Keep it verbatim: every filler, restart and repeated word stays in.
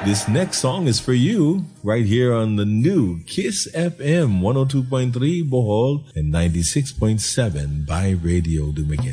This next song is for you right here on the new Kiss F M one oh two point three Bohol and ninety-six point seven by Radio Dumaguete.